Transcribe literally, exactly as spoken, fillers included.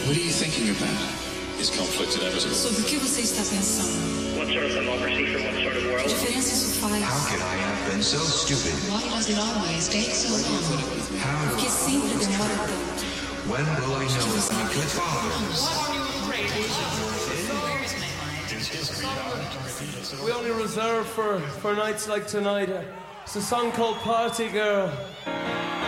What are you thinking about? Is conflict inevitable? Sobre o que você está pensando? What sort of democracy for what sort of Que world? diferença isso faz? How can I have been so stupid? Why does it always take so long? How Por que sempre demora tanto? when will I know if I'm a good father? We only reserve for, for nights like tonight. It's a song called Party Girl.